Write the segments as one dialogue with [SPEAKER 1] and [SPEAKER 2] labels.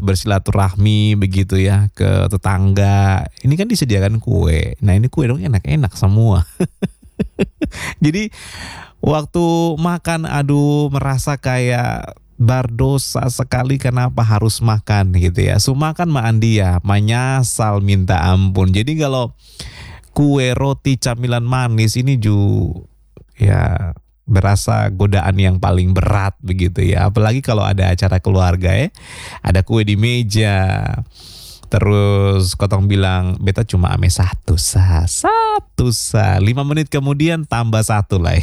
[SPEAKER 1] bersilaturahmi begitu ya ke tetangga. Ini kan disediakan kue. Nah ini kue dong enak-enak semua. Jadi waktu makan aduh merasa kayak berdosa sekali kenapa harus makan gitu ya. Sumakan ma Andi ya, menyesal minta ampun. Jadi kalau kue, roti, camilan manis ini ya berasa godaan yang paling berat begitu ya. Apalagi kalau ada acara keluarga ya. Ada kue di meja. Terus kotong bilang beta cuma ame satu sa. 5 menit kemudian tambah satu lah.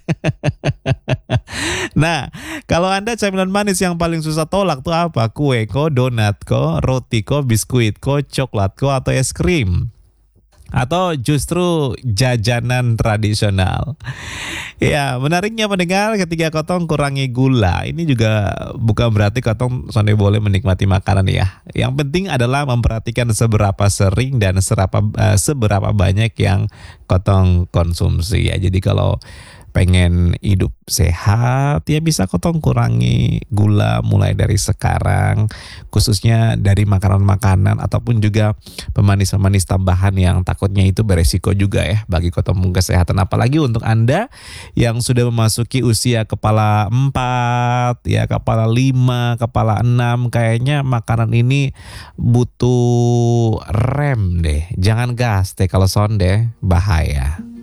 [SPEAKER 1] Nah, kalau Anda camilan manis yang paling susah tolak tuh apa? Kue ko, donat ko, roti ko, biskuit ko, coklat ko, atau es krim? Atau justru jajanan tradisional? Ya, menariknya pendengar ketika kotong kurangi gula, ini juga bukan berarti kotong sonde boleh menikmati makanan ya. Yang penting adalah memperhatikan seberapa sering dan seberapa banyak yang kotong konsumsi ya. Jadi kalau pengen hidup sehat ya bisa kotong kurangi gula mulai dari sekarang, khususnya dari makanan-makanan ataupun juga pemanis-pemanis tambahan yang takutnya itu beresiko juga ya bagi kotong kesehatan. Apalagi untuk Anda yang sudah memasuki usia kepala 4 ya, kepala 5, kepala 6, kayaknya makanan ini butuh rem deh. Jangan gas deh kalau sonde, bahaya.